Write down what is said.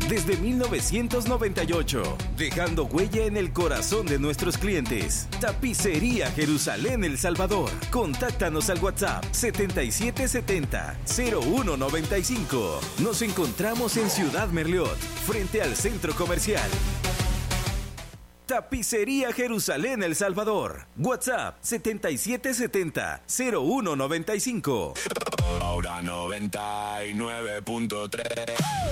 desde 1998, dejando huella en el corazón de nuestros clientes. Tapicería Jerusalén El Salvador. Contáctanos al WhatsApp 7770-0195. Nos encontramos en Ciudad Merliot, frente al Centro Comercial. Tapicería Jerusalén El Salvador. WhatsApp 7770-0195. Ahora 99.3.